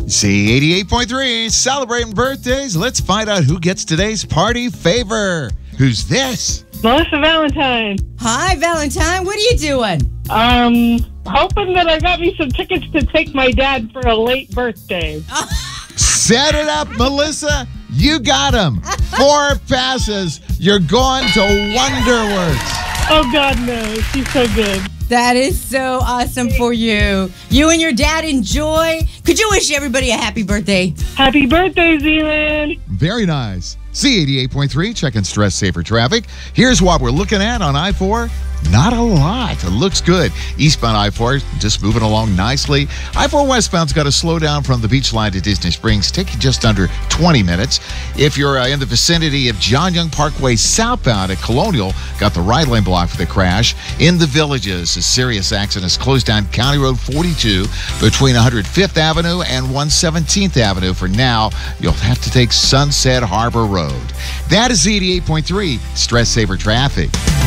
C88.3, celebrating birthdays. Let's find out who gets today's party favor. Who's this? Melissa Valentine. Hi, Valentine. What are you doing? Hoping that I got me some tickets to take my dad for a late birthday. Set it up, Melissa. You got him. 4 passes. You're going to Wonderworks. Oh, God knows. He's so good. That is so awesome for you. You and your dad enjoy. Could you wish everybody a happy birthday? Happy birthday, Zealand. Very nice. C88.3, checking stress saver traffic. Here's what we're looking at on I-4. Not a lot. It looks good. Eastbound I-4 just moving along nicely. I-4 westbound's got to slow down from the beach line to Disney Springs, taking just under 20 minutes. If you're in the vicinity of John Young Parkway southbound at Colonial, got the right lane blocked for the crash. In the Villages, a serious accident has closed down County Road 42 between 105th Avenue and 117th Avenue. For now, you'll have to take Sunset Harbor Road. That is 88.3 Stress Saver Traffic.